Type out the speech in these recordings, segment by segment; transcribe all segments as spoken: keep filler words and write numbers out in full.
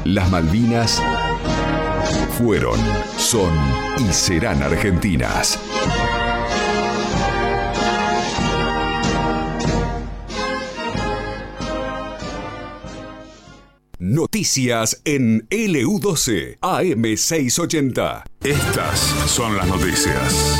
Las Malvinas fueron, son y serán argentinas. Noticias en L U doce A M seiscientos ochenta. Estas son las noticias.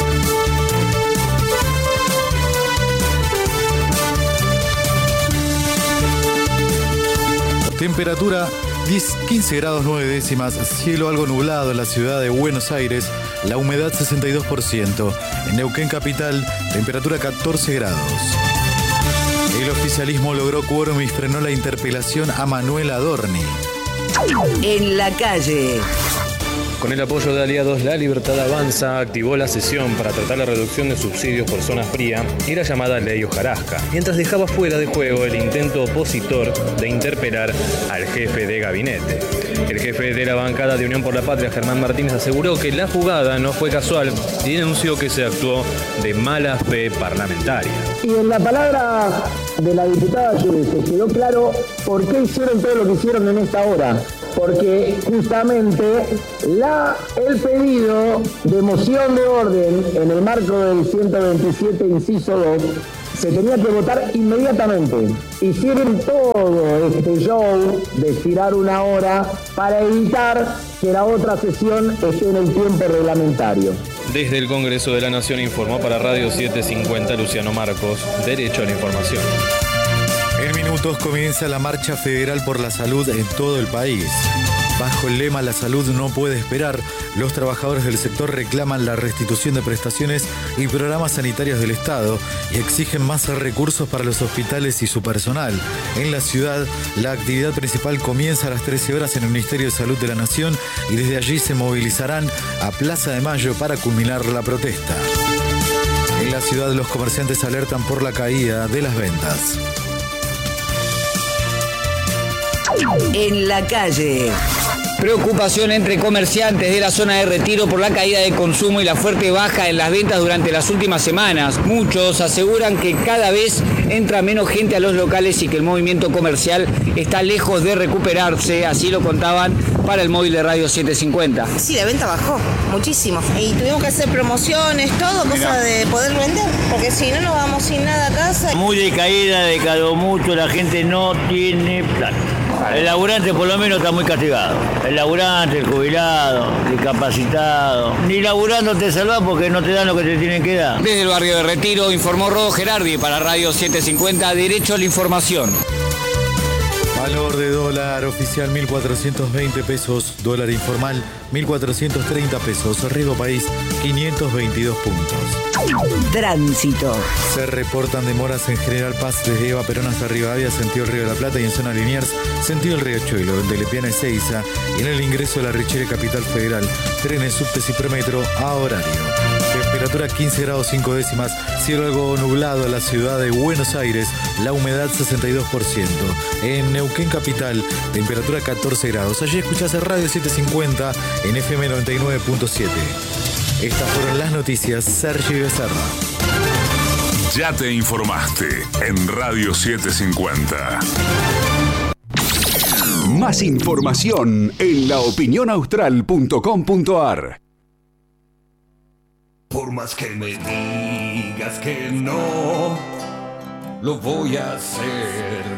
Temperatura diez, quince grados nueve décimas, cielo algo nublado en la ciudad de Buenos Aires, la humedad sesenta y dos por ciento. En Neuquén capital, temperatura catorce grados. El oficialismo logró quórum y frenó la interpelación a Manuel Adorni. En la calle. Con el apoyo de aliados, La Libertad Avanza activó la sesión para tratar la reducción de subsidios por zona fría y la llamada Ley Hojarasca, mientras dejaba fuera de juego el intento opositor de interpelar al jefe de gabinete. El jefe de la bancada de Unión por la Patria, Germán Martínez, aseguró que la jugada no fue casual y denunció que se actuó de mala fe parlamentaria. Y en la palabra de la diputada se quedó claro por qué hicieron todo lo que hicieron en esta hora. Porque justamente la, el pedido de moción de orden en el marco del ciento veintisiete inciso dos se tenía que votar inmediatamente. Hicieron todo este show de estirar una hora para evitar que la otra sesión esté en el tiempo reglamentario. Desde el Congreso de la Nación informó para Radio setecientos cincuenta Luciano Marcos, Derecho a la Información. En minutos comienza la marcha federal por la salud en todo el país. Bajo el lema "La salud no puede esperar", los trabajadores del sector reclaman la restitución de prestaciones y programas sanitarios del Estado y exigen más recursos para los hospitales y su personal. En la ciudad, la actividad principal comienza a las trece horas en el Ministerio de Salud de la Nación y desde allí se movilizarán a Plaza de Mayo para culminar la protesta. En la ciudad, los comerciantes alertan por la caída de las ventas. En la calle. Preocupación entre comerciantes de la zona de Retiro por la caída de consumo y la fuerte baja en las ventas durante las últimas semanas. Muchos aseguran que cada vez entra menos gente a los locales y que el movimiento comercial está lejos de recuperarse, así lo contaban para el móvil de Radio setecientos cincuenta. Sí, la venta bajó muchísimo y tuvimos que hacer promociones, todo, cosa de poder vender, porque si no nos vamos sin nada a casa. Muy decaída, decayó mucho, la gente no tiene plata. El laburante por lo menos está muy castigado. El laburante, el jubilado, el discapacitado. Ni laburando te salvás porque no te dan lo que te tienen que dar. Desde el barrio de Retiro informó Rodo Gerardi para Radio setecientos cincuenta, Derecho a la Información. Valor de dólar oficial mil cuatrocientos veinte pesos, dólar informal mil cuatrocientos treinta pesos, Riego País quinientos veintidós puntos. Tránsito. Se reportan demoras en General Paz desde Eva Perón hasta Rivadavia, sentido el Río de la Plata, y en zona Liniers, sentido el Riachuelo, donde Lepiana y Seiza, y en el ingreso de la Richere Capital Federal, trenes, subtes y premetro a horario. Temperatura quince grados cinco décimas, cielo algo nublado en la ciudad de Buenos Aires, la humedad sesenta y dos por ciento. En Neuquén capital, temperatura catorce grados. Allí escuchás Radio setecientos cincuenta en F M noventa y nueve punto siete. Estas fueron las noticias. Sergio Becerra. Ya te informaste en Radio setecientos cincuenta. Más información en la opinión austral punto com punto a r. Por más que me digas que no, lo voy a hacer.